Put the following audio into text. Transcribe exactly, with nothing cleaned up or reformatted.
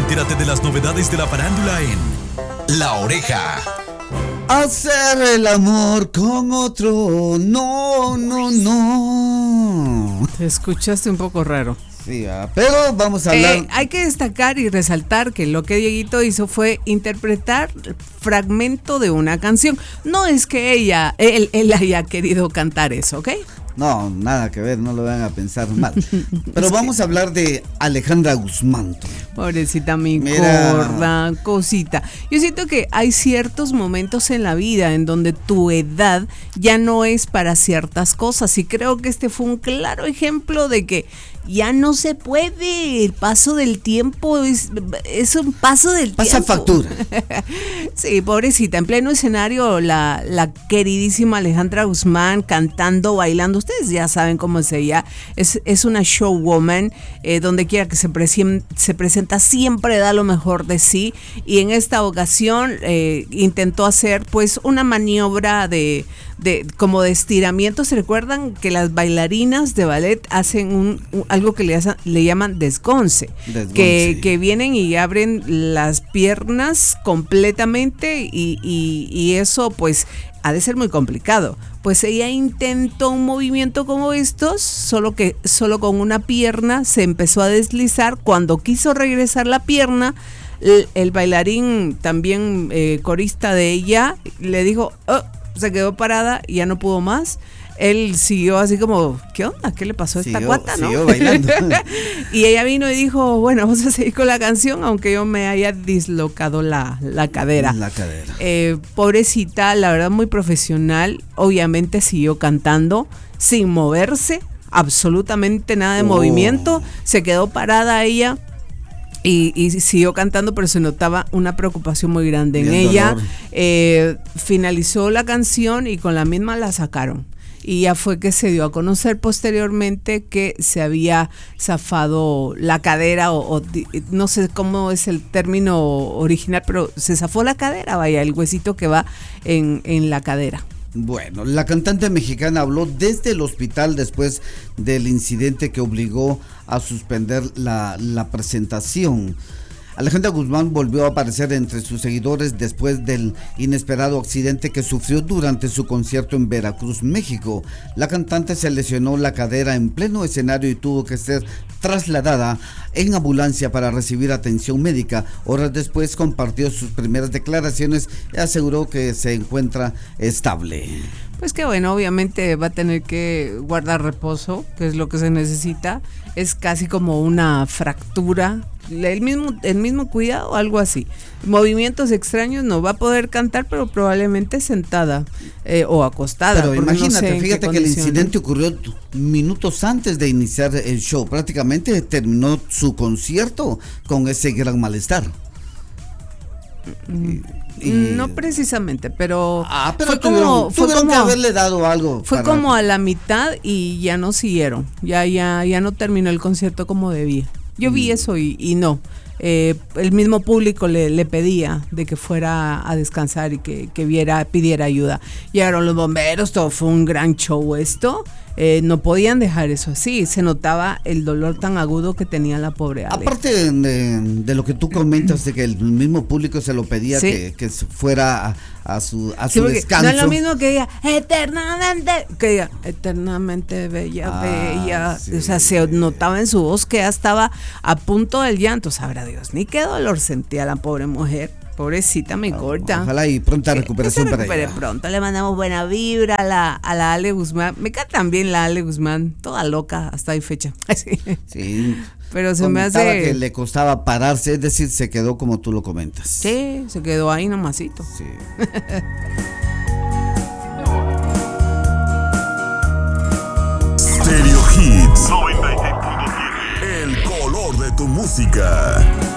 Entérate de las novedades de la farándula en La Oreja. Hacer el amor con otro, no, no, no. Te escuchaste un poco raro. Sí, ah, pero vamos a hablar. Eh, hay que destacar y resaltar que lo que Dieguito hizo fue interpretar fragmento de una canción. No es que ella, él, él haya querido cantar eso, ¿ok? No, nada que ver, no lo van a pensar mal. Pero vamos a hablar de Alejandra Guzmán. Pobrecita mi Mira. gorda, cosita. Yo siento que hay ciertos momentos en la vida en donde tu edad ya no es para ciertas cosas. Y creo que este fue un claro ejemplo de que ya no se puede. El paso del tiempo es, es un paso del Pasa tiempo. factura. Sí, pobrecita. En pleno escenario, la, la queridísima Alejandra Guzmán cantando, bailando. Ustedes ya saben cómo es ella. Es, es una showwoman. Eh, donde quiera que se, presien, se presenta, siempre da lo mejor de sí. Y en esta ocasión eh, intentó hacer pues una maniobra de, de como de estiramiento. ¿Se recuerdan que las bailarinas de ballet hacen un, un algo que le, hacen, le llaman desgonce? Desgonce. Que, que vienen y abren las piernas completamente y, y, y eso pues ha de ser muy complicado. Pues ella intentó un movimiento como estos, solo que solo con una pierna se empezó a deslizar. Cuando quiso regresar la pierna, el, el bailarín también eh, corista de ella le dijo, oh, se quedó parada y ya no pudo más. Él siguió así como, ¿qué onda? ¿Qué le pasó a esta Siguió, cuata, no? siguió bailando. Y ella vino y dijo, bueno, vamos a seguir con la canción, aunque yo me haya dislocado la, la cadera. La cadera. Eh, pobrecita, la verdad muy profesional, obviamente siguió cantando sin moverse, absolutamente nada de Oh. movimiento, se quedó parada ella. Y, y siguió cantando, pero se notaba una preocupación muy grande en Y el ella. dolor. Eh, finalizó la canción y con la misma la sacaron. Y ya fue que se dio a conocer posteriormente que se había zafado la cadera o, o no sé cómo es el término original, pero se zafó la cadera, vaya, el huesito que va en, en la cadera. Bueno, la cantante mexicana habló desde el hospital después del incidente que obligó a suspender la, la presentación. Alejandra Guzmán volvió a aparecer entre sus seguidores después del inesperado accidente que sufrió durante su concierto en Veracruz, México. La cantante se lesionó la cadera en pleno escenario y tuvo que ser trasladada en ambulancia para recibir atención médica. Horas después compartió sus primeras declaraciones y aseguró que se encuentra estable. Pues que bueno, obviamente va a tener que guardar reposo, que es lo que se necesita. Es casi como una fractura, el mismo, el mismo cuidado, algo así. Movimientos extraños, no va a poder cantar, pero probablemente sentada eh, o acostada. Pero imagínate, no sé fíjate que el incidente ocurrió minutos antes de iniciar el show. Prácticamente terminó su concierto con ese gran malestar. Mm. Y, y, no precisamente, pero, ah, pero fue tuvieron, como, fue tuvieron como que haberle dado algo. Fue para... como a la mitad y ya no siguieron, ya, ya, ya no terminó el concierto como debía. Yo mm. vi eso y, y no. Eh, el mismo público le, le pedía de que fuera a descansar y que, que viera, pidiera ayuda. Llegaron los bomberos, todo fue un gran show esto. Eh, no podían dejar eso así, se notaba el dolor tan agudo que tenía la pobre Ale. Aparte de, de lo que tú comentas de que el mismo público se lo pedía, ¿sí? que, que fuera a, a su, a sí, su descanso. No es lo mismo que diga eternamente, que diga eternamente bella, ah, bella. Sí. O sea, se notaba en su voz que ya estaba a punto del llanto. Sabrá Dios, ni qué dolor sentía la pobre mujer. Pobrecita, mi corta. Ojalá y pronta recuperación que se recupere para ella. Pronto, le mandamos buena vibra a la, a la Ale Guzmán. Me cae también la Ale Guzmán, toda loca hasta ahí fecha. Sí. Sí. Pero se me hace que le costaba pararse, es decir, se quedó como tú lo comentas. Sí, se quedó ahí nomasito. Sí. Stereo Hits noventa y seis punto siete. El color de tu música.